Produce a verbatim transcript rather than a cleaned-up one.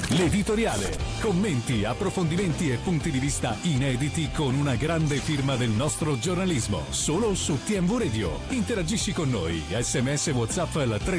L'editoriale. Commenti, approfondimenti e punti di vista inediti con una grande firma del nostro giornalismo. Solo su T M V Radio. Interagisci con noi. S M S WhatsApp al tre